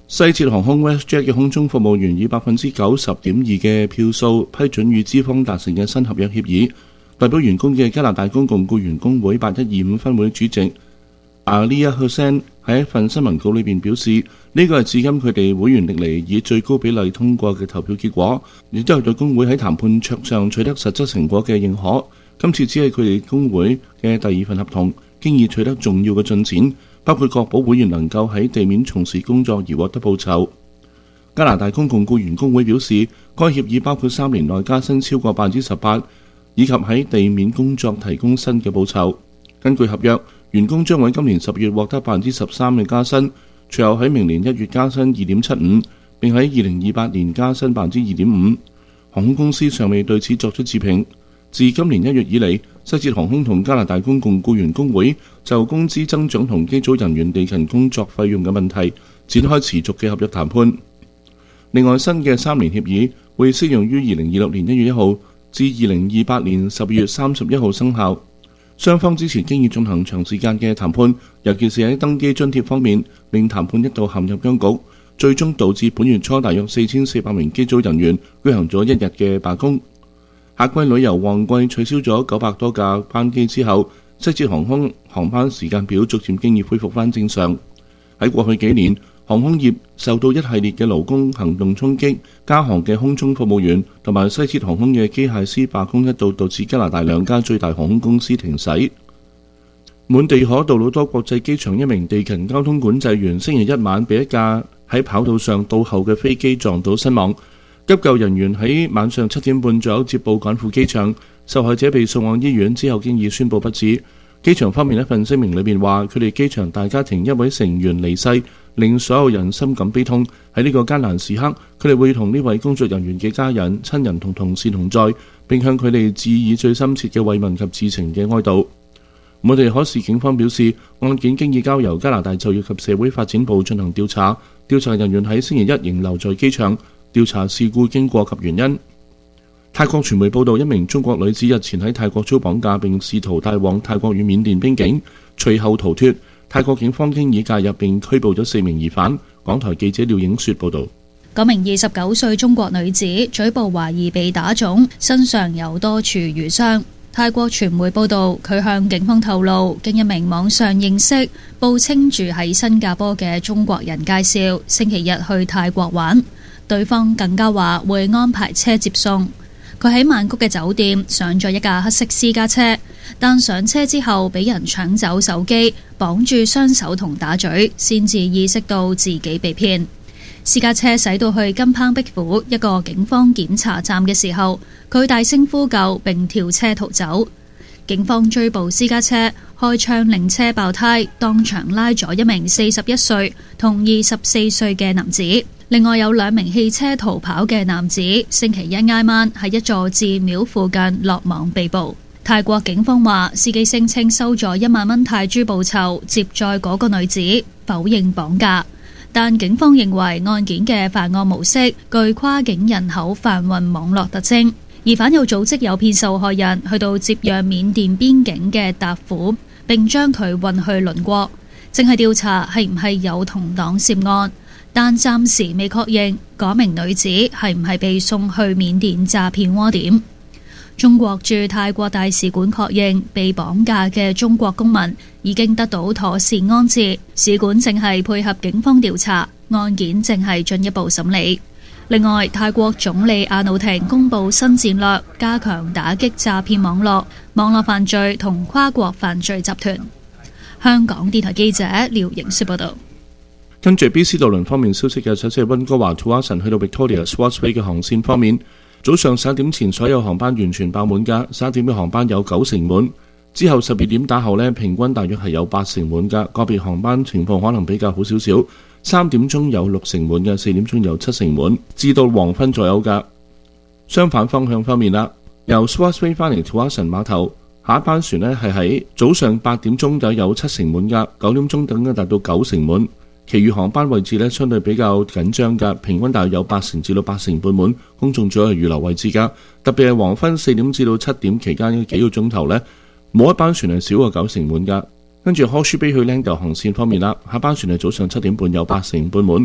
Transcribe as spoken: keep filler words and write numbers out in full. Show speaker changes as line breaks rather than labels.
西捷航空 WestJet 嘅空中服務員以百分之九十點二嘅票數批准與資方達成嘅新合約協議。代表員工嘅加拿大公共僱員工會八一二五分會主席阿利亞赫森喺一份新聞稿裏邊表示，呢個係至今佢哋會員歷嚟以最高比例通過嘅投票結果，亦都係對工會喺談判桌上取得實質成果嘅認可。今次只係佢哋工會嘅第二份合同，經已取得重要嘅進展，包括確保會員能夠喺地面從事工作而獲得報酬。加拿大公共僱員工會表示，該協議包括三年內加薪超過百分之十八，以及喺地面工作提供新嘅報酬。根據合約，員工將喺今年十月獲得百分之十三嘅加薪，隨後喺明年一月加薪二點七五，並喺二零二八年加薪百分之二點五。航空公司尚未對此作出置評。自今年一月以嚟，西捷航空同加拿大公共僱員工會就工資增長同機組人員地勤工作費用嘅問題展開持續嘅合約談判。另外，新嘅三年協議會適用於二零二六年一月一號至二零二八年十二月三十一號生效。雙方之前經已進行長時間嘅談判，尤其是喺登機津貼方面，令談判一度陷入僵局，最終導致本月初大約四千四百名機組人員舉行咗一日嘅罷工。夏季旅遊旺季取消咗九百多架班機之後，西捷航空航班時間表逐漸經已恢復返正常。喺過去幾年，航空業受到一系列嘅勞工行動衝擊，加航嘅空中服務員同埋西捷航空嘅機械師罷工一度導致加拿大兩家最大航空公司停駛。滿地可杜魯多國際機場一名地勤交通管制員星期一晚被一架喺跑道上倒後嘅飛機撞到身亡。急救人員喺晚上七點半左右接報趕赴機場，受害者被送往醫院之後經已宣布不治。機場方面一份聲明裏面話，佢哋機場大家庭一位成員離世，令所有人深感悲痛。喺呢個艱難時刻，佢哋會同呢位工作人員嘅家人、親人同同事同在，並向佢哋致以最深切嘅慰問及至情嘅哀悼。我哋可視警方表示，案件經已交由加拿大就業及社會發展部進行調查，調查人員喺星期一仍留在機場調查事故經過及原因。泰國傳媒報道，一名中國女子日前喺泰國遭綁架，並試圖帶往泰國與緬甸邊境，隨後逃脫。泰國警方經已介入並拘捕咗四名疑犯。港台記者廖影雪報道。
嗰名二十九歲中國女子嘴部懷疑被打腫，身上有多處瘀傷。泰國傳媒報道，佢向警方透露，經一名網上認識、報稱住喺新加坡嘅中國人介紹，星期日去泰國玩。對方更加話會安排車接送。佢喺曼谷嘅酒店上咗一架黑色私家車，但上車之後俾人搶走手機，綁住雙手同打嘴，先至意識到自己被騙。私家車駛到去金澎碧府一個警方檢查站嘅時候，佢大聲呼救並跳車逃走。警方追捕私家車，開槍令車爆胎，當場拉咗一名四十一歲同二十四歲嘅男子。另外有兩名汽車逃跑嘅男子，星期一挨晚喺一座寺廟附近落網被捕。泰國警方話，司機聲稱收咗一萬蚊泰銖報酬接載嗰個女子，否認綁架。但警方認為案件嘅犯案模式具跨境人口販運網絡特徵，疑犯有組織誘騙受害人去到接壤緬甸邊境嘅達府，並將佢運去鄰國。正係調查係唔係有同黨涉案，但暫時未確認嗰名女子係唔係被送去緬甸詐騙窩點。中國駐泰國大使館確認被綁架嘅中國公民已經得到妥善安置，使館正係配合警方調查，案件正係進一步審理。另外，泰國總理阿努廷公布新戰略，加強打擊詐騙網絡、網絡犯罪同跨國犯罪集團。香港電台記者廖瑩雪報道。
跟住 B C 渡輪方面消息嘅，首先係溫哥華 Tsawwassen 去到 Victoria Swartz Bay 嘅航線方面，早上十一點前所有航班完全爆滿㗎，十一點嘅航班有九成滿，之後十二點打後呢，平均大約係有八成滿㗎，個別航班情況可能比較好少少，三點鐘有六成滿嘅，四點鐘有七成滿，至到黃昏左右㗎。相反方向方面啦，由 Swartz Bay 翻嚟 Tsawwassen 碼頭，下一班船呢係喺早上八點鐘就有七成滿㗎，九點鐘等緊達到九成滿。其餘航班位置呢相對比較緊張㗎，平均大約有八成至到八成半滿，公眾最好係預留位置㗎。特別係黃昏四點至到七點期間嘅幾個鐘頭呢，冇一班船係少過九成滿㗎。跟住 Horseshoe Bay 去 Langdale 航線方面啦，下班船係早上七點半有八成半滿。